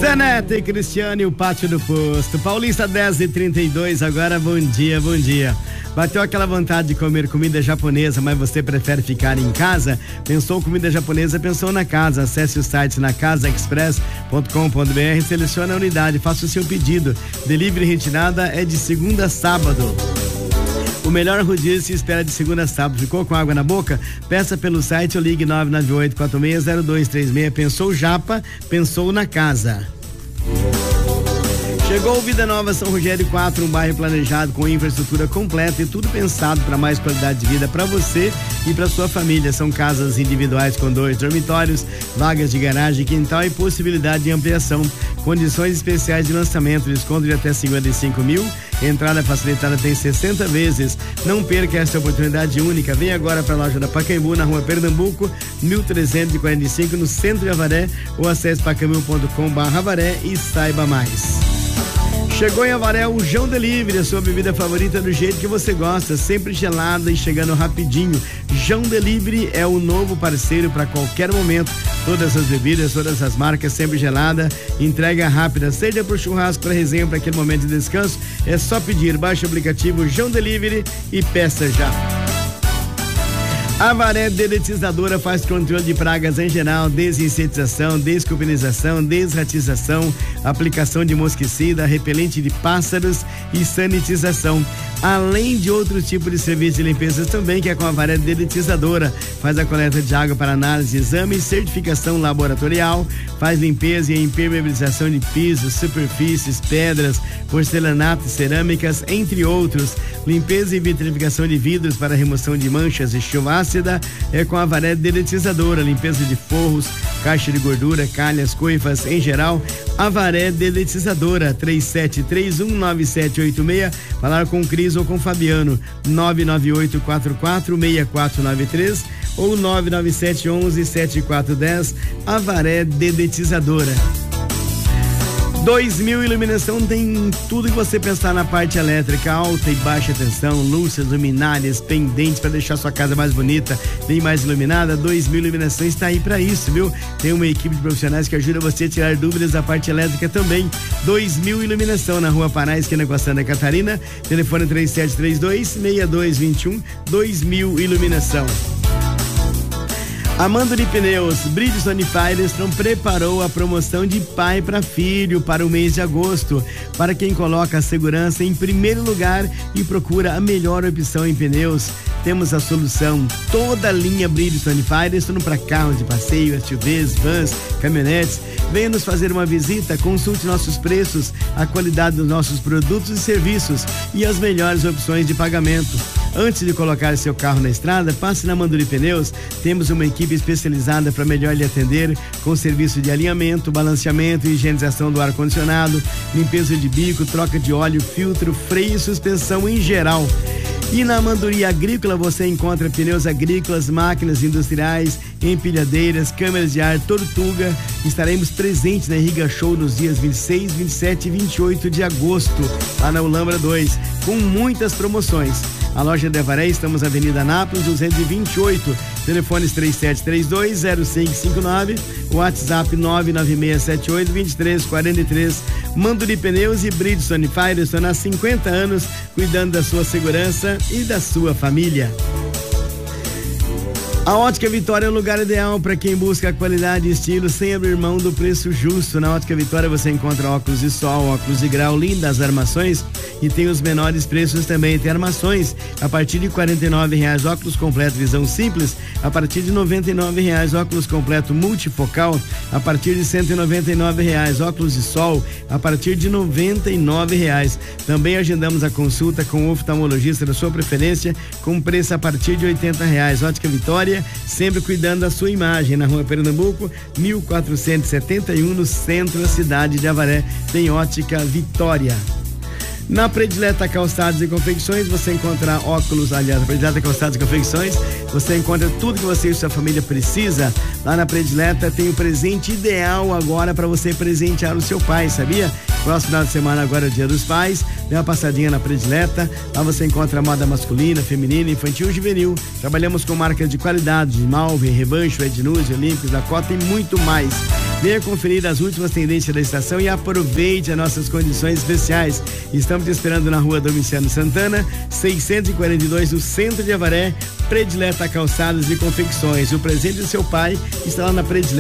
Zenete e Cristiane, o Pátio do Posto. Paulista 10h32, agora bom dia, bom dia. Bateu aquela vontade de comer comida japonesa, mas você prefere ficar em casa? Pensou comida japonesa, pensou na casa. Acesse o site nacasaexpress.com.br, selecione a unidade, faça o seu pedido. Delivery retirada é de segunda a sábado. O melhor rodízio se espera de segunda a sábado. Ficou com água na boca? Peça pelo site ou ligue 998-460236. Pensou Japa, pensou na casa. Chegou o Vida Nova São Rogério 4, um bairro planejado com infraestrutura completa e tudo pensado para mais qualidade de vida para você e para sua família. São casas individuais com 2 dormitórios, vagas de garagem, quintal e possibilidade de ampliação. Condições especiais de lançamento, desconto de até 55 mil. Entrada facilitada tem 60 vezes. Não perca essa oportunidade única. Vem agora para a loja da Pacaembu, na rua Pernambuco, 1345, no centro de Avaré, ou acesse pacaembu.com/Avaré e saiba mais. Chegou em Avaré o João Delivery, a sua bebida favorita do jeito que você gosta, sempre gelada e chegando rapidinho. João Delivery é o novo parceiro para qualquer momento. Todas as bebidas, todas as marcas, sempre gelada, entrega rápida, seja pro churrasco, para resenha, para aquele momento de descanso, é só pedir. Baixe o aplicativo João Delivery e peça já. Avaré Dedetizadora faz controle de pragas em geral, desinsetização, desculpinização, desratização, aplicação de mosquicida, repelente de pássaros e sanitização. Além de outros tipos de serviço de limpeza também, que é com a Avaré Dedetizadora. Faz a coleta de água para análise, exame e certificação laboratorial, faz limpeza e impermeabilização de pisos, superfícies, pedras, porcelanato e cerâmicas, entre outros. Limpeza e vitrificação de vidros para remoção de manchas e chuva ácida é com a Avaré Dedetizadora. Limpeza de forros, caixa de gordura, calhas, coifas, em geral, Avaré Dedetizadora. 37319786. Falar com o Cris ou com o Fabiano, 998446493 ou 997117410. Avaré Dedetizadora. 2000 Iluminação tem tudo que você pensar na parte elétrica, alta e baixa tensão, luzes, luminárias, pendentes para deixar sua casa mais bonita, bem mais iluminada. 2000 Iluminação está aí para isso, viu? Tem uma equipe de profissionais que ajuda você a tirar dúvidas da parte elétrica também. 2000 Iluminação, na Rua Pará, esquina com a Santa Catarina, telefone 3732-6221. 2000 Iluminação. Amanduri Pneus, Bridgestone Firestone preparou a promoção de pai para filho para o mês de agosto. Para quem coloca a segurança em primeiro lugar e procura a melhor opção em pneus, temos a solução. Toda a linha Bridgestone Firestone para carros de passeio, SUVs, vans, caminhonetes. Venha nos fazer uma visita, consulte nossos preços, a qualidade dos nossos produtos e serviços e as melhores opções de pagamento. Antes de colocar seu carro na estrada, passe na Amanduri Pneus. Temos uma equipe especializada para melhor lhe atender, com serviço de alinhamento, balanceamento e higienização do ar-condicionado, limpeza de bico, troca de óleo, filtro, freio e suspensão em geral. E na Amanduri Agrícola você encontra pneus agrícolas, máquinas industriais, empilhadeiras, câmeras de ar, Tortuga. Estaremos presentes na Irriga Show nos dias 26, 27 e 28 de agosto, lá na Ulambra 2, com muitas promoções. A loja de Avaré, estamos na Avenida Nápoles 228, telefones 3732-0559, WhatsApp 99678-2343. Manduri Pneus e Bridgestone Firestone há 50 anos, cuidando da sua segurança e da sua família. A Ótica Vitória é o lugar ideal para quem busca qualidade e estilo sem abrir mão do preço justo. Na Ótica Vitória você encontra óculos de sol, óculos de grau, lindas armações e tem os menores preços também. Tem armações a partir de R$49, óculos completo visão simples a partir de R$99, óculos completo multifocal a partir de R$199, óculos de sol a partir de R$99. Também agendamos a consulta com o oftalmologista da sua preferência com preço a partir de R$80. Ótica Vitória, sempre cuidando da sua imagem, na Rua Pernambuco 1471, no centro da cidade de Avaré. Tem Ótica Vitória. Na Predileta Calçados e Confecções você encontra óculos, aliás, na Predileta Calçados e Confecções você encontra tudo que você e sua família precisa. Lá na Predileta tem o presente ideal agora para você presentear o seu pai, sabia? Próximo final de semana agora é o Dia dos Pais, dê uma passadinha na Predileta, lá você encontra moda masculina, feminina, infantil e juvenil. Trabalhamos com marcas de qualidade, de Malve, Rebancho, Ednuse, Olímpicos, Dakota e muito mais. Venha conferir as últimas tendências da estação e aproveite as nossas condições especiais. Estamos te esperando na rua Domiciano Santana, 642, no centro de Avaré. Predileta Calçados e Confecções. O presente do seu pai está lá na Predileta.